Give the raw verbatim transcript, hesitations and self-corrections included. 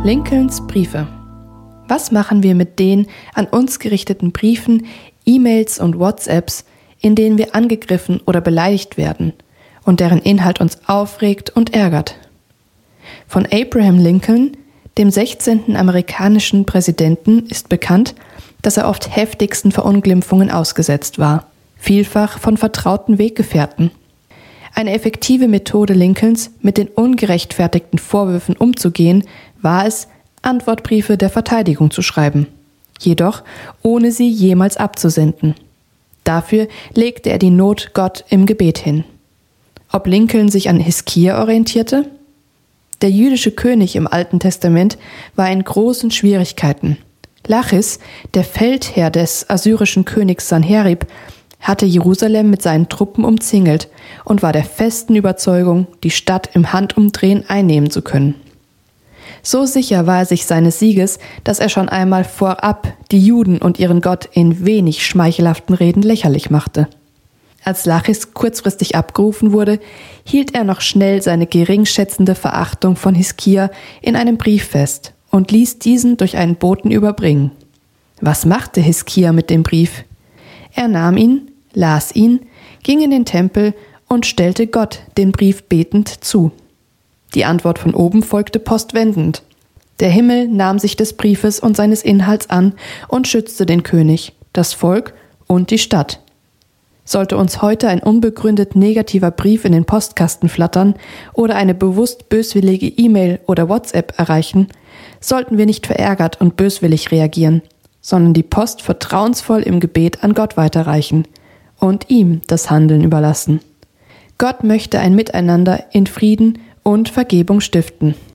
Lincolns Briefe. Was machen wir mit den an uns gerichteten Briefen, E-Mails und WhatsApps, in denen wir angegriffen oder beleidigt werden und deren Inhalt uns aufregt und ärgert? Von Abraham Lincoln, dem sechzehnten amerikanischen Präsidenten, ist bekannt, dass er oft heftigsten Verunglimpfungen ausgesetzt war, vielfach von vertrauten Weggefährten. Eine effektive Methode Lincolns, mit den ungerechtfertigten Vorwürfen umzugehen, war es, Antwortbriefe der Verteidigung zu schreiben, jedoch ohne sie jemals abzusenden. Dafür legte er die Not Gott im Gebet hin. Ob Lincoln sich an Hiskia orientierte? Der jüdische König im Alten Testament war in großen Schwierigkeiten. Lachis, der Feldherr des assyrischen Königs Sanherib, hatte Jerusalem mit seinen Truppen umzingelt und war der festen Überzeugung, die Stadt im Handumdrehen einnehmen zu können. So sicher war er sich seines Sieges, dass er schon einmal vorab die Juden und ihren Gott in wenig schmeichelhaften Reden lächerlich machte. Als Lachis kurzfristig abgerufen wurde, hielt er noch schnell seine geringschätzende Verachtung von Hiskia in einem Brief fest und ließ diesen durch einen Boten überbringen. Was machte Hiskia mit dem Brief? Er nahm ihn, las ihn, ging in den Tempel und stellte Gott den Brief betend zu. Die Antwort von oben folgte postwendend. Der Himmel nahm sich des Briefes und seines Inhalts an und schützte den König, das Volk und die Stadt. Sollte uns heute ein unbegründet negativer Brief in den Postkasten flattern oder eine bewusst böswillige E-Mail oder WhatsApp erreichen, sollten wir nicht verärgert und böswillig reagieren, sondern die Post vertrauensvoll im Gebet an Gott weiterreichen und ihm das Handeln überlassen. Gott möchte ein Miteinander in Frieden und Vergebung stiften.